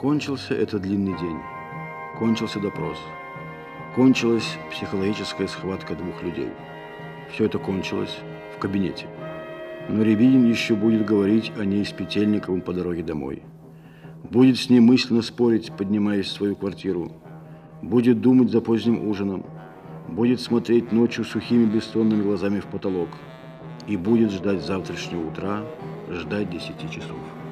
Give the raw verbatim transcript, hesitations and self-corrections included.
Кончился этот длинный день. Кончился допрос. Кончилась психологическая схватка двух людей. Все это кончилось в кабинете. Но Рябинин еще будет говорить о ней с Петельниковым по дороге домой. Будет с ней мысленно спорить, поднимаясь в свою квартиру. Будет думать за поздним ужином. Будет смотреть ночью сухими бессонными глазами в потолок. И будет ждать завтрашнего утра, ждать десяти часов.